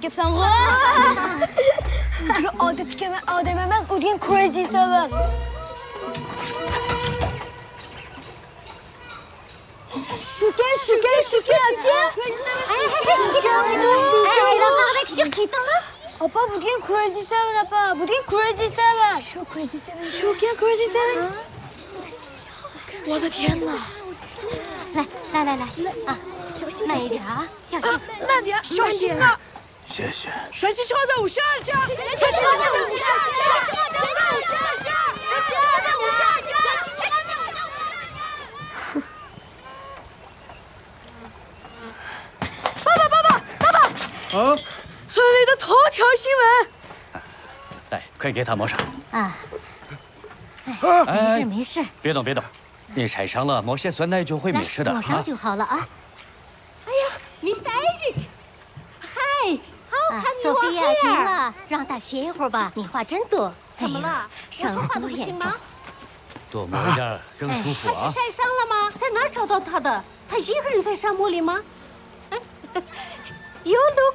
生活。这个奥特曼是有点 crazy seven。Şuke. Apa bu değil crazy seven apa. Bu değil crazy seven. Şuke crazy seven. 我的天哪！ 来啊，慢一点啊，小心， 慢点，小心啊！ 谢谢。 神奇超载52架，神奇超载52架，神奇超载52架，神奇超载52架。爸爸！ 啊！ 村里的头条新闻。 来，快给他抹上。 啊，没事， 别动，你晒伤了，抹些酸奶就会没事的。 抹上就好了啊。 哎呀 ，Mr. Isaac， 嗨，好看你索菲亚，行了，让他歇一会儿吧，你话真多。 怎么了？我说话都不行吗？ 多抹一点更舒服啊。 他是晒伤了吗？在哪儿找到他的？他一个人在沙漠里吗？You look